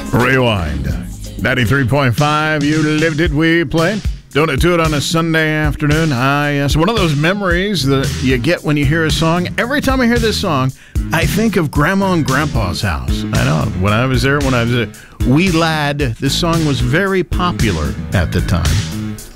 Rewind. 93.5, you lived it, we played. Doing it to it on a Sunday afternoon. Yes, one of those memories that you get when you hear a song. Every time I hear this song, I think of Grandma and Grandpa's house. I know, when I was there, wee lad, this song was very popular at the time.